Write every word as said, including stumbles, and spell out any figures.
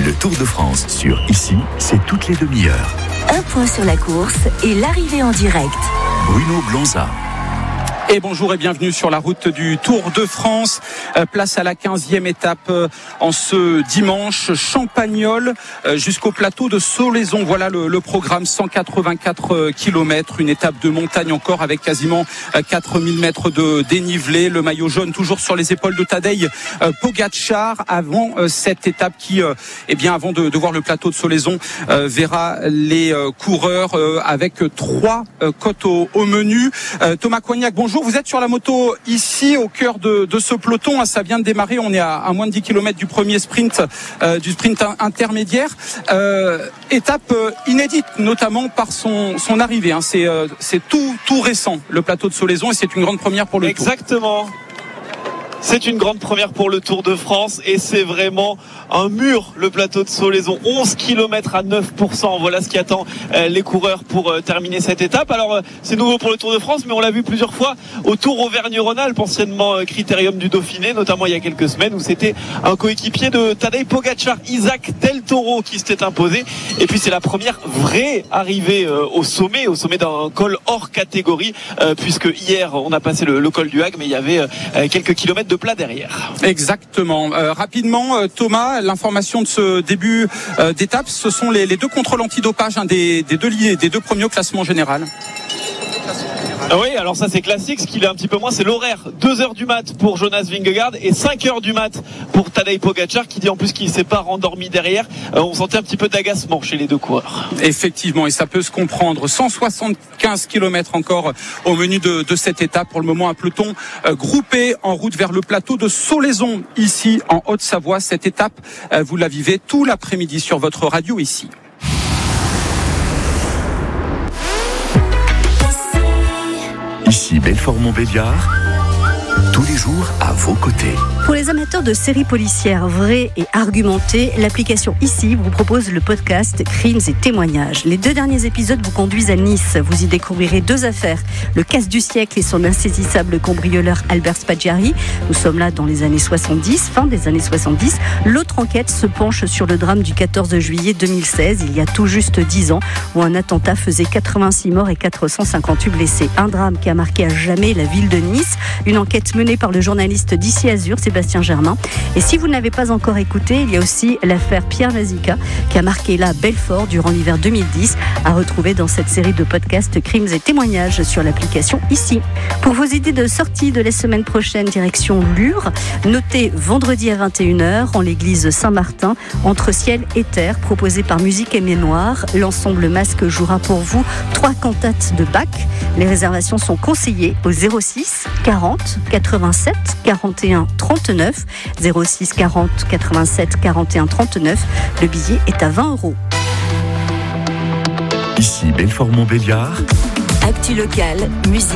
Le Tour de France sur Ici, c'est toutes les demi-heures. Un point sur la course et l'arrivée en direct. Bruno Blanza. Et bonjour et bienvenue sur la route du Tour de France. Euh, place à la quinzième étape euh, en ce dimanche. Champagnole euh, jusqu'au plateau de Solaizon. Voilà le, le programme, cent quatre-vingt-quatre kilomètres. Une étape de montagne encore avec quasiment euh, quatre mille mètres de dénivelé. Le maillot jaune toujours sur les épaules de Tadej euh, Pogačar avant euh, cette étape qui, euh, eh bien, avant de, de voir le plateau de Solaizon, euh, verra les euh, coureurs euh, avec trois euh, côtes au, au menu. Euh, Thomas Coignac, bonjour. Vous êtes sur la moto ici au cœur de, de ce peloton. Ça vient de démarrer. On est à, à moins de dix kilomètres du premier sprint, euh, du sprint intermédiaire. Euh, étape euh, inédite, notamment par son, son arrivée. Hein. C'est, euh, c'est tout, tout récent, le plateau de Solaizon, et c'est une grande première pour le Tour. Exactement. C'est une grande première pour le Tour de France et c'est vraiment un mur, le plateau de Solaizon. onze kilomètres à neuf pour cent. Voilà ce qui attend les coureurs pour terminer cette étape. Alors, c'est nouveau pour le Tour de France, mais on l'a vu plusieurs fois au Tour Auvergne-Rhône-Alpes, anciennement Critérium du Dauphiné, notamment il y a quelques semaines, où c'était un coéquipier de Tadej Pogačar, Isaac Del Toro, qui s'était imposé. Et puis, c'est la première vraie arrivée au sommet, au sommet d'un col hors catégorie, puisque hier, on a passé le, le col du Hague, mais il y avait quelques kilomètres de plat derrière. Exactement. Euh, rapidement, euh, Thomas, l'information de ce début euh, d'étape, ce sont les, les deux contrôles antidopage hein, des, des, deux, des deux premiers au classement général. Oui, alors ça c'est classique. Ce qu'il est un petit peu moins, c'est l'horaire. deux heures du mat pour Jonas Vingegaard et cinq heures du mat pour Tadej Pogačar, qui dit en plus qu'il ne s'est pas rendormi derrière. Euh, on sentait un petit peu d'agacement chez les deux coureurs. Effectivement, et ça peut se comprendre. cent soixante-quinze kilomètres encore au menu de, de cette étape. Pour le moment, un peloton euh, groupé en route vers le plateau de Solaizon, ici en Haute-Savoie. Cette étape, euh, vous la vivez tout l'après-midi sur votre radio ici. Ici Belfort-Montbéliard, tous les jours à vos côtés. Pour les amateurs de séries policières vraies et argumentées, l'application Ici vous propose le podcast Crimes et témoignages. Les deux derniers épisodes vous conduisent à Nice. Vous y découvrirez deux affaires. Le casse du siècle et son insaisissable cambrioleur Albert Spaggiari. Nous sommes là dans les années soixante-dix, fin des années soixante-dix. L'autre enquête se penche sur le drame du quatorze juillet deux mille seize, il y a tout juste dix ans, où un attentat faisait quatre-vingt-six morts et quatre cent cinquante-huit blessés. Un drame qui a marqué à jamais la ville de Nice. Une enquête menée par le journaliste d'Ici Azur, Sébastien Germain. Et si vous n'avez pas encore écouté, il y a aussi l'affaire Pierre Lazica qui a marqué la Belfort durant l'hiver deux mille dix, à retrouver dans cette série de podcasts Crimes et témoignages sur l'application Ici. Pour vos idées de sortie de la semaine prochaine, direction Lure, notez vendredi à vingt et une heures en l'église Saint-Martin, Entre ciel et terre, proposé par Musique et Mémoire. L'ensemble Masque jouera pour vous trois cantates de Bach. Les réservations sont conseillées au zéro six quarante quatre-vingt-sept quarante et un trente-neuf, zéro six quarante quatre-vingt-sept quarante et un trente-neuf. Le billet est à vingt euros. Ici Belfort-Montbéliard. Actu locale, musique.